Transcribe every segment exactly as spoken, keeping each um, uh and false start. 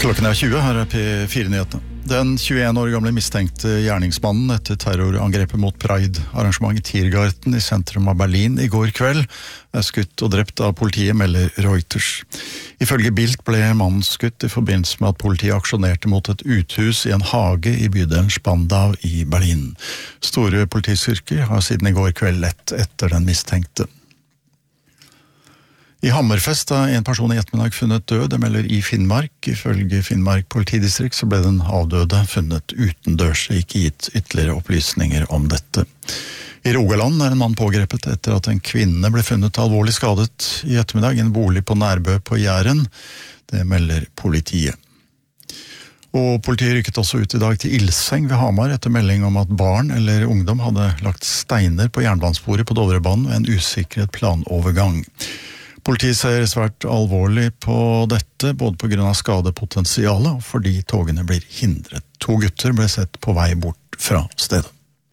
Klokken er tjue, her er P fire-nyhetene. Den tjueen år gamle mistenkte gjerningsmannen etter terrorangrepet mot Pride-arrangementet Tiergarten i sentrum av Berlin i går kveld er skutt og drept av politiet, melder Reuters. Ifølge Bild ble mannen skutt i forbindelse med at politiet aksjonerte mot et uthus i en hage i bydelen Spandau i Berlin. Store politistyrker har siden i går kveld lett etter den mistenkte. I Hammerfest er en person i ettermiddag funnet død, det melder i Finnmark. Ifølge Finnmark politidistrikt så ble den avdøde funnet utendørs, ikke gitt ytterligere opplysninger om dette. I Rogaland er en mann pågrepet etter at en kvinne ble funnet alvorlig skadet i ettermiddag i en bolig på Nærbø på Jæren. Det melder politiet. Og politiet rykket også ut i dag til Ilseng ved Hamar etter melding om at barn eller ungdom hadde lagt steiner på jernbanesporet på Dovrebanen ved en usikret planovergang. Politiet ser svært alvorlig på dette, både på grunn av skadepotensialet og fordi togene blir hindret. To gutter ble sett på vei bort fra stedet.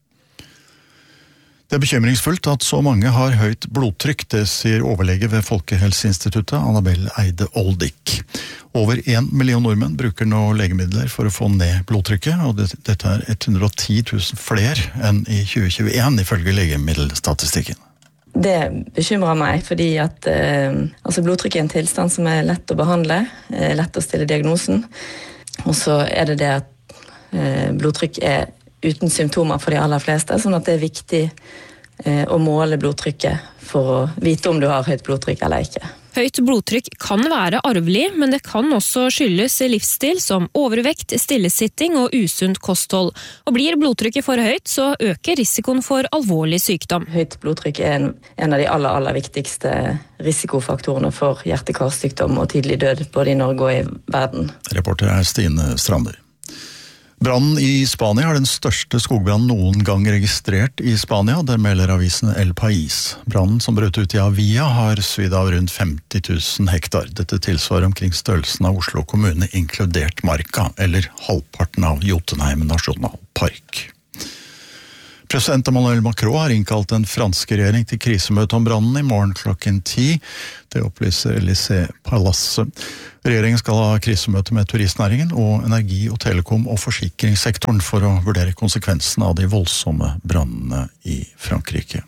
Det er bekymringsfullt at så mange har høyt blodtrykk, det sier overlege ved Folkehelseinstituttet, Annabelle Eide Oldik. Over en million nordmenn bruker nå legemidler for å få ned blodtrykket, og det, dette er hundre og ti tusen flere enn i tjue tjueen, ifølge legemiddelstatistikken. Det bekymrer meg, fordi at eh, altså blodtrykk er en tilstand som er lett å behandle, eh, lett å stille diagnosen, og så er det det at eh, blodtrykk er uten symptomer for de aller fleste, sånn at det er viktig eh, å måle blodtrykket for å vite om du har høyt blodtrykk eller ikke. Høyt blodtrykk kan være arvelig, men det kan også skyldes livsstil som overvekt, stillesitting og usunt kosthold. Og blir blodtrykket for høyt, så øker risikoen for alvorlig sykdom. Høyt blodtrykk er en, en av de aller, aller viktigste risikofaktorene for hjerte-karsykdom og tidlig død, både i Norge og i verden. Reporter er Stine Strander. Brannen i Spania er den største skogbrannen noen gang registrert i Spania, det melder avisen El País. Brannen som brøt ut i Avia har svidd av rundt femti tusen hektar. Dette tilsvarer omkring størrelsen av Oslo kommune, inkludert Marka, eller halvparten av Jotunheim nasjonalpark. President Emmanuel Macron har innkalt den franske regjering til krisemøte om brannen i morgen klokken ti. Det opplyser Élysée-palasset. Regjeringen skal ha krisemøte med turistnæringen og energi- og telekom- og forsikringssektoren for å vurdere konsekvensene av de voldsomme brannene i Frankrike.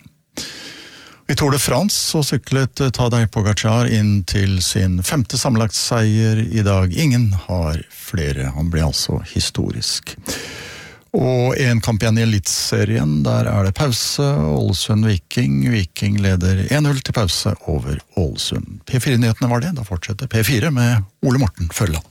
I Tour de France så syklet Tadej Pogačar inn til sin femte sammenlagtseier i dag. Ingen har flere, han blir altså historisk. Og en kamp igjen i Eliteserien, der er det pause, Ålesund-Viking. Viking leder en null til pause over Ålesund. P fire-nyhetene var det, da fortsetter P fire med Ole Morten Følland.